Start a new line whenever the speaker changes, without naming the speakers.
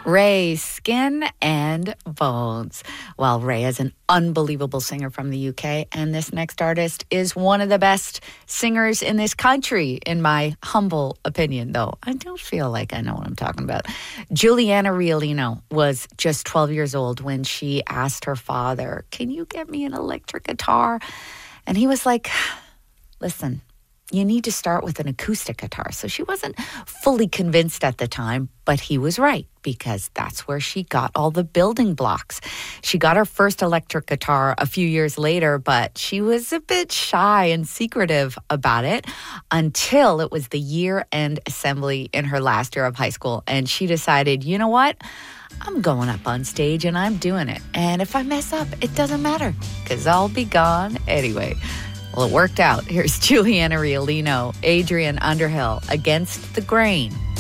Ray, Skin and Bones. Well, Ray is an unbelievable singer from the UK, and this next artist is one of the best singers in this country, in my humble opinion, though. I don't feel like I know what I'm talking about. Juliana Riolino was just 12 years old when she asked her father, "Can you get me an electric guitar?" And he was like, "Listen, you need to start with an acoustic guitar." So she wasn't fully convinced at the time, but he was right, because that's where she got all the building blocks. She got her first electric guitar a few years later, but she was a bit shy and secretive about it until it was the year-end assembly in her last year of high school. And she decided, you know what? I'm going up on stage and I'm doing it. And if I mess up, it doesn't matter, because I'll be gone anyway. Well, it worked out. Here's Juliana Riolino, Adrian Underhill, Against the Grain.